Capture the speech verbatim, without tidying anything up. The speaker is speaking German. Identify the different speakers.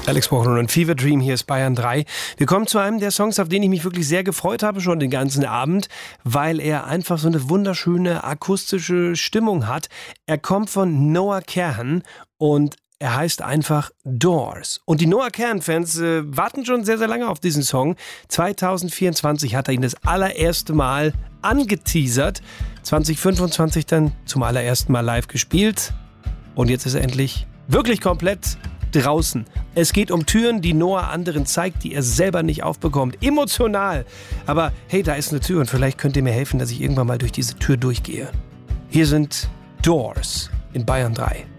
Speaker 1: Alex Brochner und Fever Dream, hier ist Bayern drei. Wir kommen zu einem der Songs, auf den ich mich wirklich sehr gefreut habe, schon den ganzen Abend, weil er einfach so eine wunderschöne akustische Stimmung hat. Er kommt von Noah Kahan und er heißt einfach Doors. Und die Noah Kahan-Fans äh, warten schon sehr, sehr lange auf diesen Song. zwanzig vierundzwanzig hat er ihn das allererste Mal angeteasert. zwanzig fünfundzwanzig dann zum allerersten Mal live gespielt. Und jetzt ist er endlich wirklich komplett draußen. Es geht um Türen, die Noah anderen zeigt, die er selber nicht aufbekommt. Emotional. Aber hey, da ist eine Tür und vielleicht könnt ihr mir helfen, dass ich irgendwann mal durch diese Tür durchgehe. Hier sind Doors in Bayern drei.